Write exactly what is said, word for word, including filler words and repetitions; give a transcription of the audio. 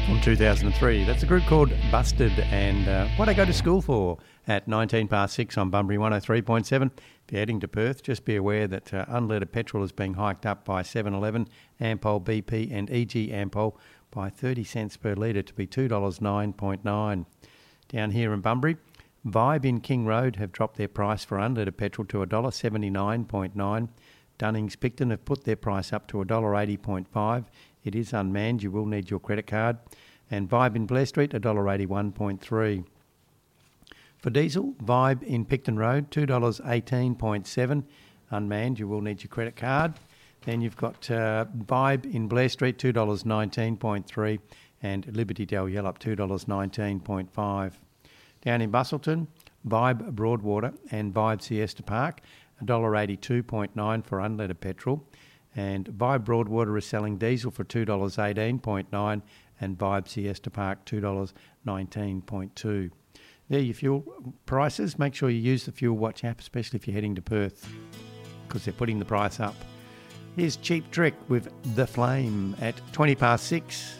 From two thousand three. That's a group called Busted, and uh, What I Go to School For at nineteen past six on Bunbury one oh three point seven. If you're heading to Perth, just be aware that uh, unleaded petrol is being hiked up by seven eleven, Ampol, B P and E G Ampol by thirty cents per litre to be two dollars nine point nine. Down here in Bunbury, Vibe in King Road have dropped their price for unleaded petrol to one dollar seventy-nine point nine. Dunnings Picton have put their price up to one dollar eighty point five. It is unmanned. You will need your credit card. And Vibe in Blair Street, one dollar eighty-one point three. For diesel, Vibe in Picton Road, two dollars eighteen point seven. Unmanned. You will need your credit card. Then you've got uh, Vibe in Blair Street, two dollars nineteen point three. And Liberty Del Yellup, two dollars nineteen point five. Down in Bustleton, Vibe Broadwater and Vibe Siesta Park, one dollar eighty-two point nine for unleaded petrol. And Vibe Broadwater is selling diesel for two dollars eighteen point nine and Vibe Siesta Park two dollars nineteen point two. There are your fuel prices. Make sure you use the Fuel Watch app, especially if you're heading to Perth, because they're putting the price up. Here's Cheap Trick with The Flame at twenty past six.